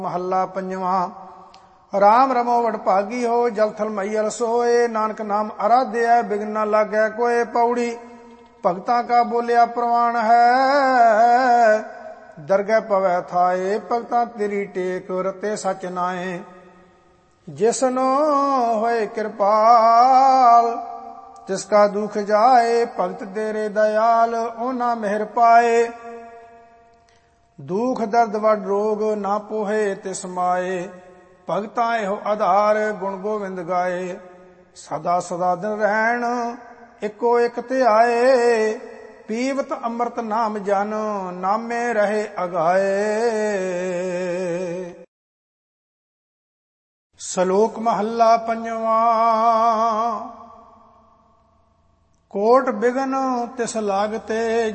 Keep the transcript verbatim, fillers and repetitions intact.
ਮਹੱਲਾ ਪੰਜਵਾਂ। ਰਾਮ ਰਮੋ ਵਡਭਾਗੀ ਹੋ ਜਲ ਥਲ ਮਈਅਲ ਸੋਏ। ਨਾਨਕ ਨਾਮ ਅਰਾਧਿਆ ਬਿਗਨ ਨਾ ਲਾਗੈ ਕੋਏ। ਪੌੜੀ ਭਗਤਾਂ ਕਾ ਬੋਲਿਆ ਪ੍ਰਵਾਨ ਹੈ। ਦਰਗਹਿ ਪਵੈ ਥਾਏ ਭਗਤਾਂ ਤੇਰੀ ਟੇਕ। ਰਤੇ ਸਚ ਨਾਏ ਜਿਸਨੋ ਹੋਏ ਕਿਰਪਾਲ। ਤਿਸ ਕਾ ਦੁਖ ਜਾਏ ਭਗਤ ਤੇਰੇ ਦਇਆਲ। ਉਹਨਾਂ ਮਿਹਰ ਪਾਏ ਦੁਖ ਦਰਦ ਵਡ ਰੋਗ ਨਾ ਪੋਹੇ ਤਿਸ ਮਾਏ। ਭਗਤਾਂ ਇਹੋ ਆਧਾਰ ਗੁਣ ਗੋਵਿੰਦ ਗਾਏ। ਸਦਾ ਸਦਾ ਦਿਨ ਰਹਿਣ ਇੱਕੋ ਇੱਕ ਧਿਆਏ। ਪੀਵਤ ਅੰਮ੍ਰਿਤ ਨਾਮ ਜਨ ਨਾਮੇ ਰਹੇ ਅਗਾਏ। ਸ਼ਲੋਕ ਮਹੱਲਾ ਪੰਜਵਾਂ। ਕੋਟ ਬਿਗਨ ਤਿਸ ਲਾਗਤੇ